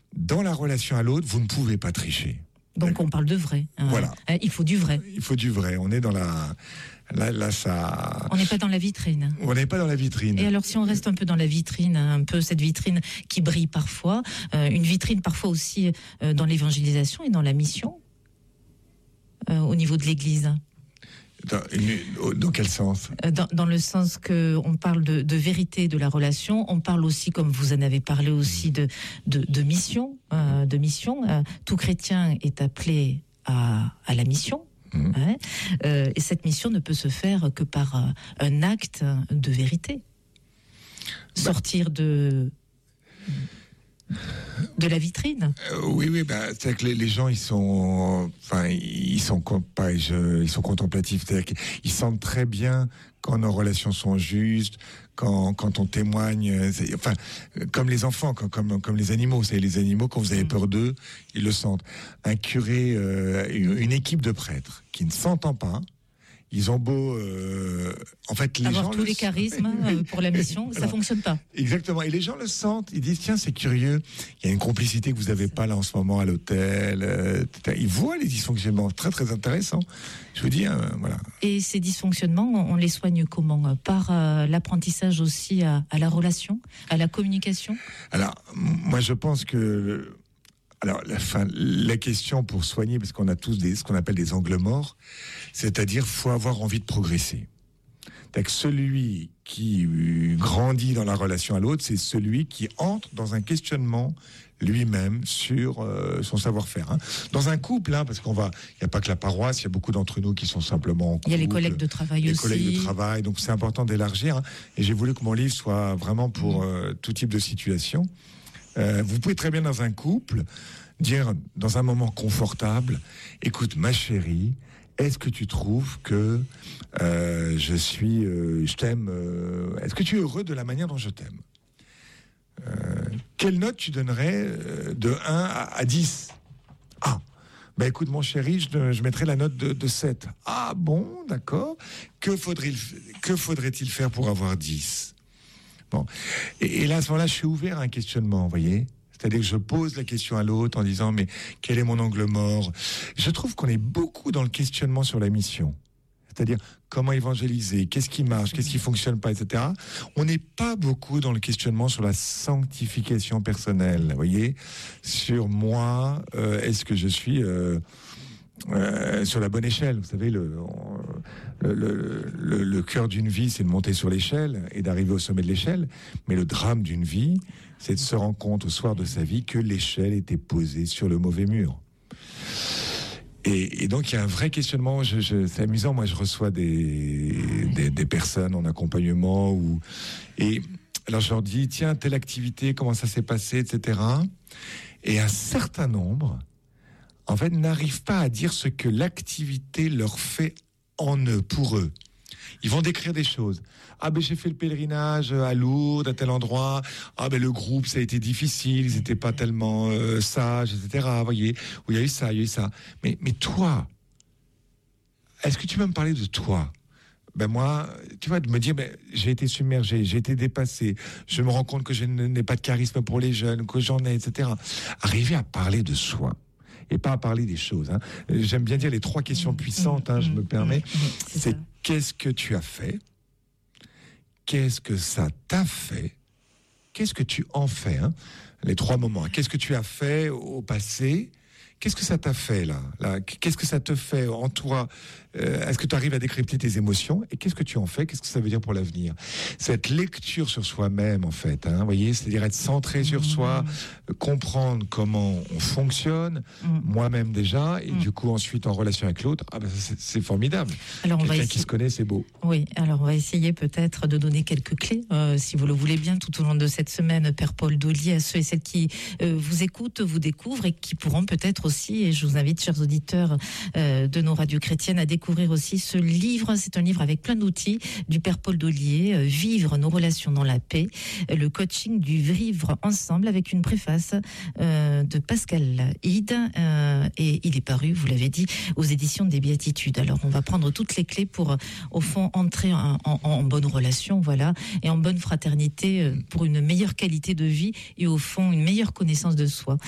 dans la relation à l'autre, vous ne pouvez pas tricher. Donc on parle de vrai. Voilà. Il faut du vrai. Il faut du vrai. On est dans la... Là, ça... On n'est pas dans la vitrine. On n'est pas dans la vitrine. Et alors, si on reste un peu dans la vitrine, un peu cette vitrine qui brille parfois, une vitrine parfois aussi dans l'évangélisation et dans la mission, au niveau de l'Église. Dans quel sens ? Dans le sens que on parle de vérité de la relation, on parle aussi, comme vous en avez parlé aussi, de mission. Tout chrétien est appelé à la mission. Hein, et cette mission ne peut se faire que par un acte de vérité. Sortir de la vitrine. Oui, c'est que les gens, ils sont contemplatifs, c'est-à-dire qu'ils sentent très bien quand nos relations sont justes, quand on témoigne, comme les enfants, comme les animaux. C'est les animaux, quand vous avez peur d'eux, ils le sentent. Un curé, une équipe de prêtres qui ne s'entend pas, ils ont beau, en fait, les avoir gens tous les charismes pour la mission, ça fonctionne pas. Exactement. Et les gens le sentent. Ils disent, tiens, c'est curieux. Il y a une complicité que vous n'avez pas là en ce moment à l'hôtel. Ils voient les dysfonctionnements. Très, très intéressant. Je vous dis, voilà. Et ces dysfonctionnements, on les soigne comment ? Par l'apprentissage aussi à la relation, à la communication ? Alors, moi, je pense que... Alors, la question pour soigner, parce qu'on a tous ce qu'on appelle des angles morts, c'est-à-dire faut avoir envie de progresser. C'est-à-dire que celui qui grandit dans la relation à l'autre, c'est celui qui entre dans un questionnement lui-même sur son savoir-faire. Dans un couple, parce il n'y a pas que la paroisse, il y a beaucoup d'entre nous qui sont simplement en couple. Il y a les collègues de travail aussi. Les collègues de travail, donc c'est important d'élargir. Et j'ai voulu que mon livre soit vraiment pour tout type de situation. Vous pouvez très bien dans un couple dire dans un moment confortable, écoute ma chérie, est-ce que tu trouves que je t'aime, est-ce que tu es heureux de la manière dont je t'aime ? Quelle note tu donnerais de 1 à 10 ? Ah, écoute mon chéri, je mettrais la note de 7. Ah bon, d'accord. Que faudrait-il faire pour avoir 10 ? Bon. Et là, à ce moment-là, je suis ouvert à un questionnement, vous voyez ? C'est-à-dire que je pose la question à l'autre en disant, mais quel est mon angle mort ? Je trouve qu'on est beaucoup dans le questionnement sur la mission. C'est-à-dire, comment évangéliser ? Qu'est-ce qui marche ? Qu'est-ce qui fonctionne pas, etc. On n'est pas beaucoup dans le questionnement sur la sanctification personnelle, vous voyez ? Sur moi, est-ce que je suis... sur la bonne échelle, vous savez, le cœur d'une vie, c'est de monter sur l'échelle et d'arriver au sommet de l'échelle. Mais le drame d'une vie, c'est de se rendre compte au soir de sa vie que l'échelle était posée sur le mauvais mur. Et donc il y a un vrai questionnement. C'est amusant. Moi, je reçois des personnes en accompagnement et alors je leur dis tiens, telle activité, comment ça s'est passé, etc. Et un certain nombre, en fait, n'arrivent pas à dire ce que l'activité leur fait en eux, pour eux. Ils vont décrire des choses. Ah j'ai fait le pèlerinage à Lourdes, à tel endroit. Ah le groupe, ça a été difficile, ils n'étaient pas tellement sages, etc. Vous voyez, où il y a eu ça, il y a eu ça. Mais toi, est-ce que tu peux me parler de toi ? Moi, tu vois, de me dire, j'ai été submergé, j'ai été dépassé, je me rends compte que je n'ai pas de charisme pour les jeunes, que j'en ai, etc. Arriver à parler de soi. Et pas à parler des choses. J'aime bien dire les 3 questions puissantes, je me permets. C'est qu'est-ce que tu as fait ? Qu'est-ce que ça t'a fait ? Qu'est-ce que tu en fais ? Les 3 moments. Qu'est-ce que tu as fait au passé ? Qu'est-ce que ça t'a fait là ? Qu'est-ce que ça te fait en toi ? Est-ce que tu arrives à décrypter tes émotions ? Et qu'est-ce que tu en fais ? Qu'est-ce que ça veut dire pour l'avenir ? Cette lecture sur soi-même, en fait, vous voyez, c'est-à-dire être centré sur soi, comprendre comment on fonctionne, moi-même déjà, et du coup ensuite en relation avec l'autre, c'est formidable. Alors, quelqu'un qui se connaît, c'est beau. Oui, alors on va essayer peut-être de donner quelques clés, si vous le voulez bien, tout au long de cette semaine, Père Paul Daulier, à ceux et celles qui vous écoutent, vous découvrent et qui pourront peut-être aussi, et je vous invite, chers auditeurs de nos radios chrétiennes, à découvrir aussi ce livre. C'est un livre avec plein d'outils du Père Paul Daulier, Vivre nos relations dans la paix, le coaching du vivre ensemble, avec une préface de Pascal Hide, et il est paru, vous l'avez dit, aux éditions des Béatitudes. Alors on va prendre toutes les clés pour, au fond, entrer en bonne relation, voilà, et en bonne fraternité pour une meilleure qualité de vie et au fond une meilleure connaissance de soi.